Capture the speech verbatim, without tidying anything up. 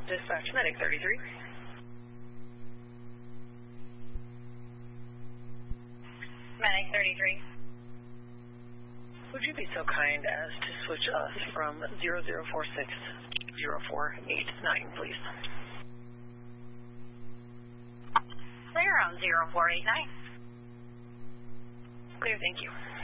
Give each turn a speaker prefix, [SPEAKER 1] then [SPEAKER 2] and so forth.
[SPEAKER 1] Dispatch Medic thirty-three.
[SPEAKER 2] Medic thirty-three.
[SPEAKER 1] Would you be so kind as to switch us from zero zero four six zero four eight nine, please?
[SPEAKER 2] Clear on zero four eight nine.
[SPEAKER 1] Clear, thank you.